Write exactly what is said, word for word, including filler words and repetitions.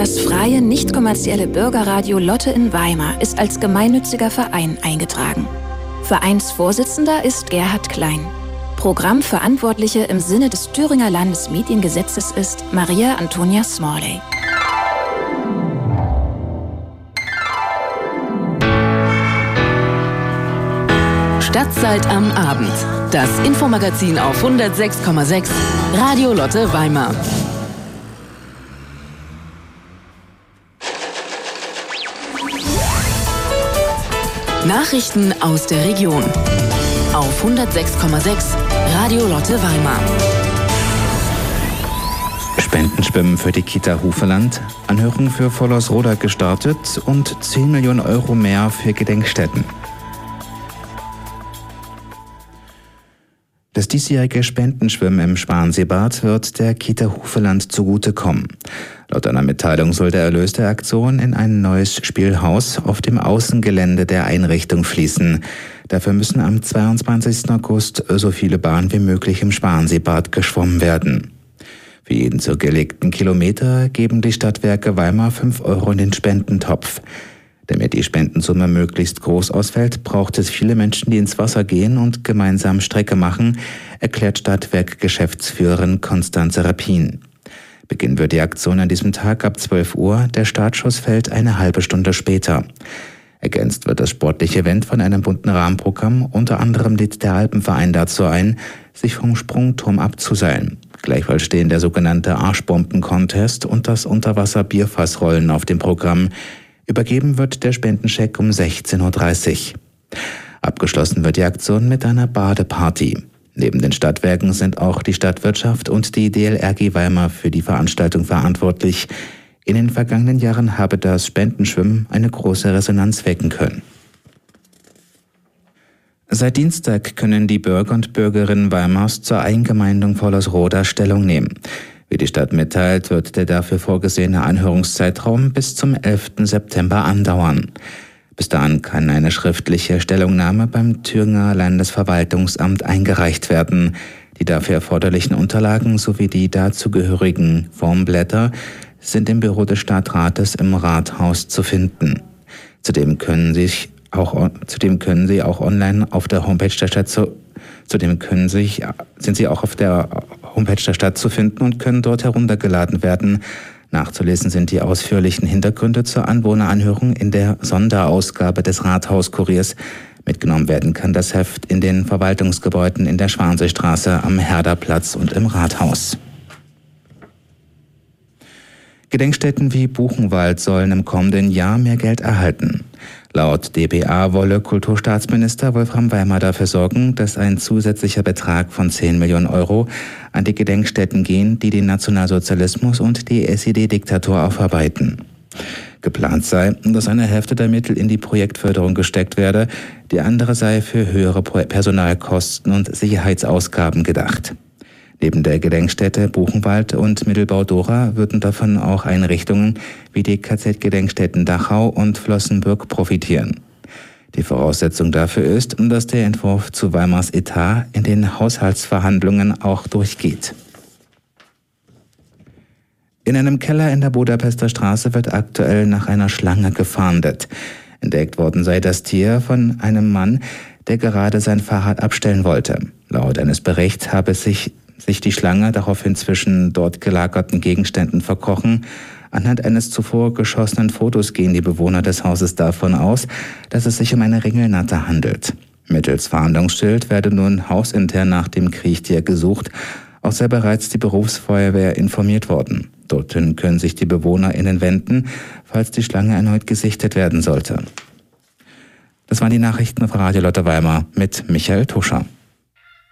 Das freie, nicht kommerzielle Bürgerradio Lotte in Weimar ist als gemeinnütziger Verein eingetragen. Vereinsvorsitzender ist Gerhard Klein. Programmverantwortliche im Sinne des Thüringer Landesmediengesetzes ist Maria Antonia Smalley. Stadtzeit am Abend. Das Infomagazin auf hundertsechs Komma sechs Radio Lotte Weimar. Nachrichten aus der Region auf hundertsechs Komma sechs Radio Lotte Weimar. Spendenschwimmen für die Kita Hufeland, Anhörung für Vollersroda gestartet und zehn Millionen Euro mehr für Gedenkstätten. Das diesjährige Spendenschwimmen im Schwanseebad wird der Kita Hufeland zugutekommen. Laut einer Mitteilung soll der Erlös der Aktion in ein neues Spielhaus auf dem Außengelände der Einrichtung fließen. Dafür müssen am zweiundzwanzigsten August so viele Bahnen wie möglich im Schwanseebad geschwommen werden. Für jeden zurückgelegten Kilometer geben die Stadtwerke Weimar fünf Euro in den Spendentopf. Damit die Spendensumme möglichst groß ausfällt, braucht es viele Menschen, die ins Wasser gehen und gemeinsam Strecke machen, erklärt Stadtwerk-Geschäftsführerin Konstanze Rapin. Beginnen wird die Aktion an diesem Tag ab zwölf Uhr, der Startschuss fällt eine halbe Stunde später. Ergänzt wird das sportliche Event von einem bunten Rahmenprogramm, unter anderem lädt der Alpenverein dazu ein, sich vom Sprungturm abzuseilen. Gleichfalls stehen der sogenannte Arschbomben-Contest und das Unterwasser-Bierfassrollen auf dem Programm. Übergeben wird der Spendenscheck um sechzehn Uhr dreißig. Abgeschlossen wird die Aktion mit einer Badeparty. Neben den Stadtwerken sind auch die Stadtwirtschaft und die D L R G Weimar für die Veranstaltung verantwortlich. In den vergangenen Jahren habe das Spendenschwimmen eine große Resonanz wecken können. Seit Dienstag können die Bürger und Bürgerinnen Weimars zur Eingemeindung Vollersroda Stellung nehmen. Wie die Stadt mitteilt, wird der dafür vorgesehene Anhörungszeitraum bis zum elften September andauern. Bis dahin kann eine schriftliche Stellungnahme beim Thüringer Landesverwaltungsamt eingereicht werden. Die dafür erforderlichen Unterlagen sowie die dazugehörigen Formblätter sind im Büro des Stadtrates im Rathaus zu finden. Zudem können sich auch, zudem können Sie auch online auf der Homepage der Stadt zu, zudem können sich, sind Sie auch auf der Homepage der Stadt zu finden und können dort heruntergeladen werden. Nachzulesen sind die ausführlichen Hintergründe zur Anwohneranhörung in der Sonderausgabe des Rathauskuriers. Mitgenommen werden kann das Heft in den Verwaltungsgebäuden in der Schwanseestraße, am Herderplatz und im Rathaus. Gedenkstätten wie Buchenwald sollen im kommenden Jahr mehr Geld erhalten. Laut D B A wolle Kulturstaatsminister Wolfram Weimar dafür sorgen, dass ein zusätzlicher Betrag von zehn Millionen Euro an die Gedenkstätten gehen, die den Nationalsozialismus und die S E D-Diktatur aufarbeiten. Geplant sei, dass eine Hälfte der Mittel in die Projektförderung gesteckt werde, die andere sei für höhere Personalkosten und Sicherheitsausgaben gedacht. Neben der Gedenkstätte Buchenwald und Mittelbau-Dora würden davon auch Einrichtungen wie die K Z-Gedenkstätten Dachau und Flossenbürg profitieren. Die Voraussetzung dafür ist, dass der Entwurf zu Weimars Etat in den Haushaltsverhandlungen auch durchgeht. In einem Keller in der Budapester Straße wird aktuell nach einer Schlange gefahndet. Entdeckt worden sei das Tier von einem Mann, der gerade sein Fahrrad abstellen wollte. Laut eines Berichts habe sich sich die Schlange daraufhin zwischen dort gelagerten Gegenständen verkrochen. Anhand eines zuvor geschossenen Fotos gehen die Bewohner des Hauses davon aus, dass es sich um eine Ringelnatter handelt. Mittels Fahndungsschild werde nun hausintern nach dem Kriechtier gesucht. Auch sei bereits die Berufsfeuerwehr informiert worden. Dorthin können sich die BewohnerInnen wenden, falls die Schlange erneut gesichtet werden sollte. Das waren die Nachrichten auf Radio Lotte Weimar mit Michael Tuscher.